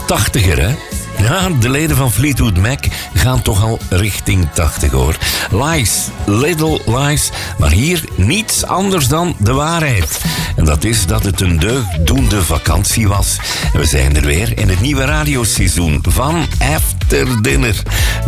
tachtiger, hè? Ja, de leden van Fleetwood Mac gaan toch al richting 80, hoor. Lies, little lies, maar hier niets anders dan de waarheid. En dat is dat het een deugddoende vakantie was. En we zijn er weer in het nieuwe radioseizoen van After Dinner.